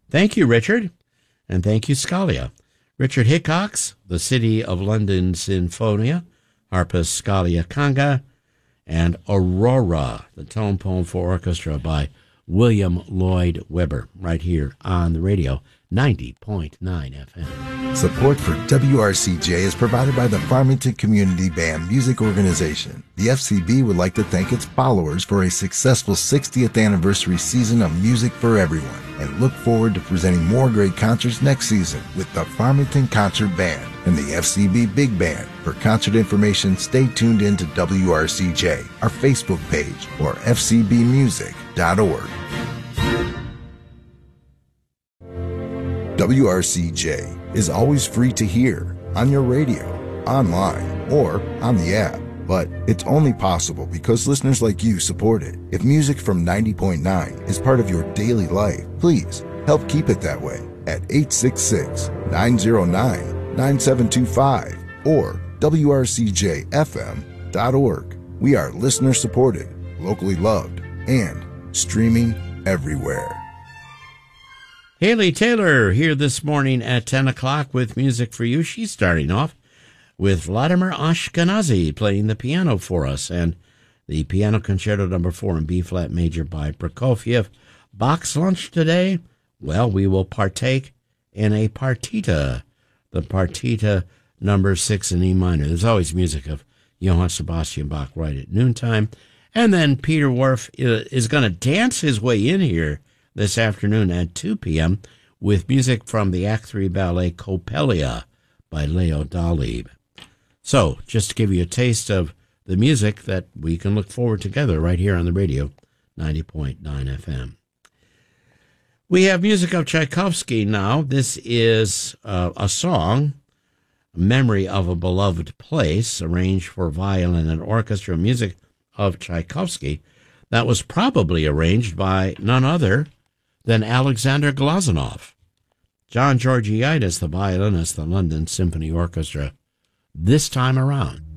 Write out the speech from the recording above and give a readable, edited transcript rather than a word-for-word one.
Thank you, Richard, and thank you, Scalia. Richard Hickox, the City of London Sinfonia, Harpa Scalia Conga, and Aurora, the tone poem for orchestra by William Lloyd Webber, right here on the radio, 90.9 FM. Support for WRCJ is provided by the Farmington Community Band Music Organization. The FCB would like to thank its followers for a successful 60th anniversary season of music for everyone, and look forward to presenting more great concerts next season with the Farmington Concert Band and the FCB Big Band. For concert information, stay tuned in to WRCJ, our Facebook page, or fcbmusic.org. WRCJ is always free to hear on your radio, online, or on the app. But it's only possible because listeners like you support it. If music from 90.9 is part of your daily life, please help keep it that way at 866-909-9725 or WRCJFM.org. We are listener supported, locally loved, and streaming everywhere. Haley Taylor here this morning at 10 o'clock with music for you. She's starting off with Vladimir Ashkenazy playing the piano for us, and the Piano Concerto No. 4 in B-flat major by Prokofiev. Bach's lunch today, well, we will partake in a partita, the partita No. 6 in E minor. There's always music of Johann Sebastian Bach right at noontime. And then Peter Whorf is going to dance his way in here this afternoon at 2 p.m. with music from the Act 3 ballet Coppelia by Leo Dalib. So, just to give you a taste of the music that we can look forward together right here on the radio, 90.9 FM. We have music of Tchaikovsky now. This is a song, Memory of a Beloved Place, arranged for violin and orchestra, music of Tchaikovsky, that was probably arranged by none other than Alexander Glazunov. John Georgiadis, the violinist, the London Symphony Orchestra, this time around.